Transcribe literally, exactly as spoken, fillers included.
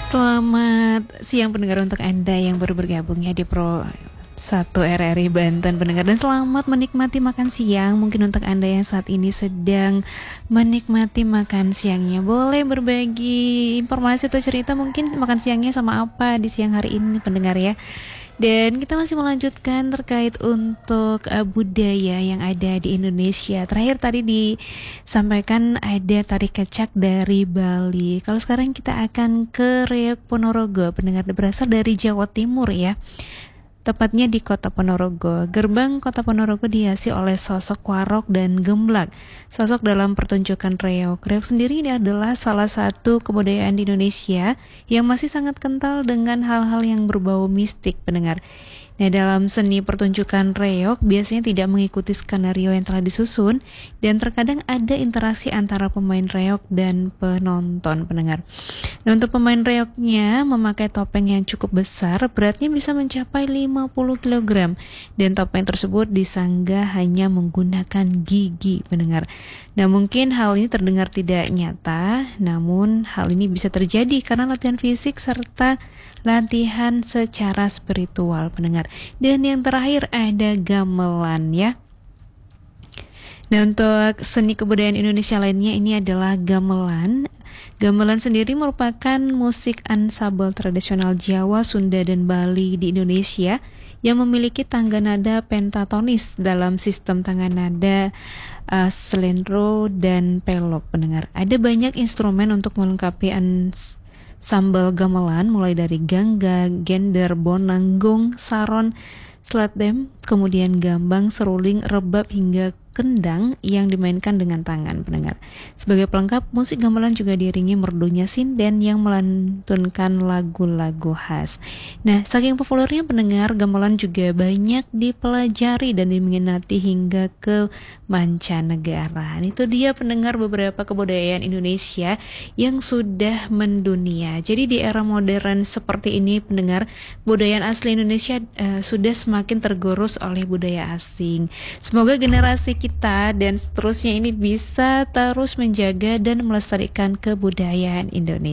Selamat siang pendengar untuk Anda yang baru bergabung ya di Pro satu R R I Banten pendengar, dan selamat menikmati makan siang. Mungkin untuk Anda yang saat ini sedang menikmati makan siangnya, boleh berbagi informasi atau cerita mungkin makan siangnya sama apa di siang hari ini pendengar ya. Dan kita masih melanjutkan terkait untuk uh, budaya yang ada di Indonesia. Terakhir tadi disampaikan ada tari kecak dari Bali. Kalau sekarang kita akan ke Reok Ponorogo, pendengar, berasal dari Jawa Timur ya. Tepatnya di Kota Ponorogo. Gerbang Kota Ponorogo dihiasi oleh sosok warok dan gemblak. Sosok dalam pertunjukan reok. Reok sendiri ini adalah salah satu kebudayaan di Indonesia yang masih sangat kental dengan hal-hal yang berbau mistik, pendengar. Nah, dalam seni pertunjukan reok biasanya tidak mengikuti skenario yang telah disusun, dan terkadang ada interaksi antara pemain reok dan penonton, pendengar. Nah, untuk pemain reoknya memakai topeng yang cukup besar, beratnya bisa mencapai lima puluh kilogram, dan topeng tersebut disanggah hanya menggunakan gigi, pendengar. Nah, mungkin hal ini terdengar tidak nyata, namun hal ini bisa terjadi karena latihan fisik serta latihan secara spiritual, pendengar. Dan yang terakhir ada gamelan ya. Nah, untuk seni kebudayaan Indonesia lainnya ini adalah gamelan. Gamelan sendiri merupakan musik ansabel tradisional Jawa, Sunda, dan Bali di Indonesia yang memiliki tangga nada pentatonis dalam sistem tangga nada uh, selendro dan pelok, pendengar. Ada banyak instrumen untuk melengkapi ans sambal gamelan, mulai dari gangga, gender, bonang, gong, saron, sledem, kemudian gambang, seruling, rebab, hingga kendang yang dimainkan dengan tangan, pendengar. Sebagai pelengkap, musik gamelan juga diiringi merdunya sinden yang melantunkan lagu-lagu khas. Nah, saking populernya, pendengar, gamelan juga banyak dipelajari dan diminati hingga ke mancanegara. Itu dia, pendengar, beberapa kebudayaan Indonesia yang sudah mendunia. Jadi di era modern seperti ini, pendengar, budaya asli Indonesia uh, sudah semakin tergerus oleh budaya asing. Semoga generasi kita dan seterusnya ini bisa terus menjaga dan melestarikan kebudayaan Indonesia.